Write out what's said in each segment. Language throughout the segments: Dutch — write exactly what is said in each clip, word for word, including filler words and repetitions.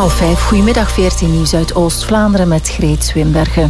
Half vijf, goedemiddag, veertien nieuws uit Oost-Vlaanderen met Greet Swinbergen.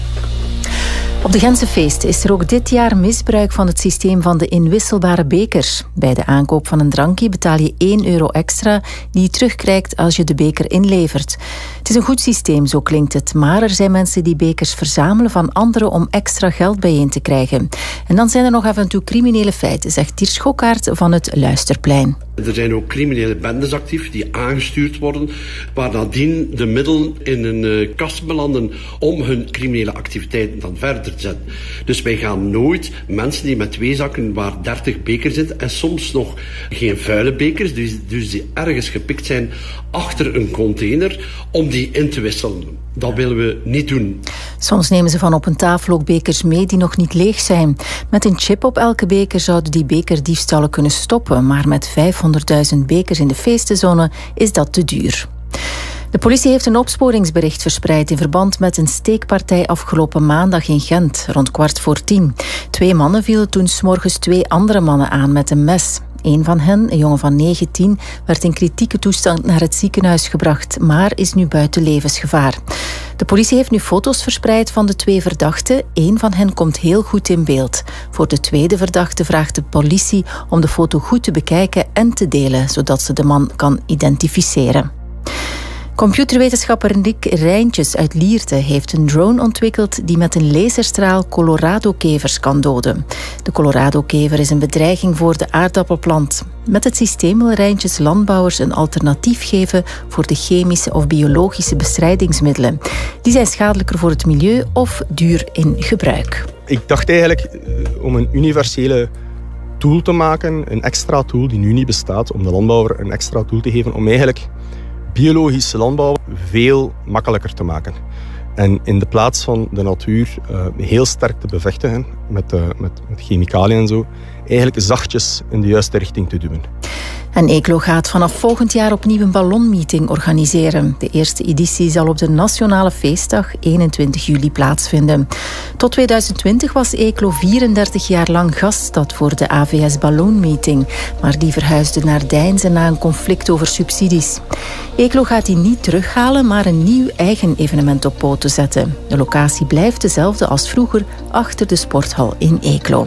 Op de Gentse feesten is er ook dit jaar misbruik van het systeem van de inwisselbare bekers. Bij de aankoop van een drankje betaal je één euro extra die je terugkrijgt als je de beker inlevert. Het is een goed systeem, zo klinkt het, maar er zijn mensen die bekers verzamelen van anderen om extra geld bijeen te krijgen. En dan zijn er nog af en toe criminele feiten, zegt Tier Schokkaert van het Luisterplein. Er zijn ook criminele bendes actief die aangestuurd worden, waar nadien de middelen in een uh, kast belanden om hun criminele activiteiten dan verder te zetten. Dus wij gaan nooit mensen die met twee zakken waar dertig bekers zitten en soms nog geen vuile bekers, dus, dus die ergens gepikt zijn achter een container, om die in te wisselen. Dat willen we niet doen. Soms nemen ze van op een tafel ook bekers mee die nog niet leeg zijn. Met een chip op elke beker zouden die bekerdiefstallen kunnen stoppen, maar met vijfhonderdduizend bekers in de feestenzone is dat te duur. De politie heeft een opsporingsbericht verspreid in verband met een steekpartij afgelopen maandag in Gent, rond kwart voor tien. Twee mannen vielen toen 's morgens twee andere mannen aan met een mes. Een van hen, een jongen van negentien, werd in kritieke toestand naar het ziekenhuis gebracht, maar is nu buiten levensgevaar. De politie heeft nu foto's verspreid van de twee verdachten. Eén van hen komt heel goed in beeld. Voor de tweede verdachte vraagt de politie om de foto goed te bekijken en te delen, zodat ze de man kan identificeren. Computerwetenschapper Nick Rijntjes uit Lierte heeft een drone ontwikkeld die met een laserstraal Colorado-kevers kan doden. De Colorado-kever is een bedreiging voor de aardappelplant. Met het systeem wil Rijntjes landbouwers een alternatief geven voor de chemische of biologische bestrijdingsmiddelen. Die zijn schadelijker voor het milieu of duur in gebruik. Ik dacht eigenlijk om een universele tool te maken, een extra tool die nu niet bestaat, om de landbouwer een extra tool te geven om eigenlijk biologische landbouw veel makkelijker te maken. En in de plaats van de natuur uh, heel sterk te bevechten met, uh, met, met chemicaliën en zo, eigenlijk zachtjes in de juiste richting te duwen. En Eeklo gaat vanaf volgend jaar opnieuw een ballonmeeting organiseren. De eerste editie zal op de Nationale Feestdag eenentwintig juli plaatsvinden. Tot tweeduizend twintig was Eeklo vierendertig jaar lang gaststad voor de A V S Ballonmeeting, maar die verhuisde naar Deinzen na een conflict over subsidies. Eeklo gaat die niet terughalen, maar een nieuw eigen evenement op poten zetten. De locatie blijft dezelfde als vroeger, achter de sporthal in Eeklo.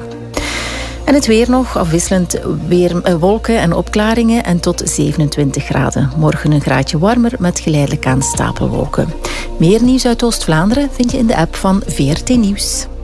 En het weer nog, afwisselend weer wolken en opklaringen en tot zevenentwintig graden. Morgen een graadje warmer met geleidelijk aan stapelwolken. Meer nieuws uit Oost-Vlaanderen vind je in de app van V R T Nieuws.